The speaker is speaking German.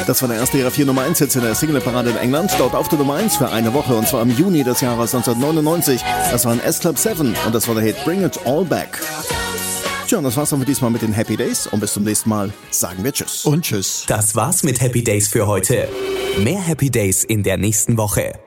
Das war der erste ihrer 4 Nummer 1 Hits in der Singleparade in England. Dort auf der Nummer 1 für eine Woche und zwar im Juni des Jahres 1999. Das war ein S-Club 7 und das war der Hit Bring It All Back. Tja, und das war's dann für diesmal mit den Happy Days und bis zum nächsten Mal sagen wir Tschüss. Und Tschüss. Das war's mit Happy Days für heute. Mehr Happy Days in der nächsten Woche.